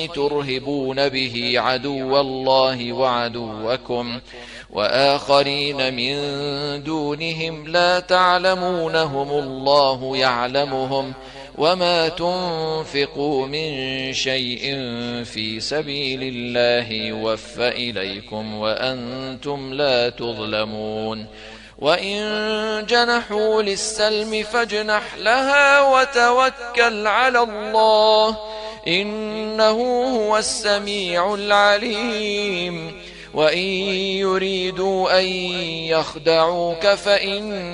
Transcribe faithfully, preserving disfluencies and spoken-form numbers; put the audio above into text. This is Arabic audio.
ترهبون به عدو الله وعدوكم وآخرين من دونهم لا تعلمونهم الله يعلمهم وما تنفقوا من شيء في سبيل الله يوفى إليكم وأنتم لا تظلمون وإن جنحوا للسلم فاجنح لها وتوكل على الله إنه هو السميع العليم وإن يريدوا أن يخدعوك فإن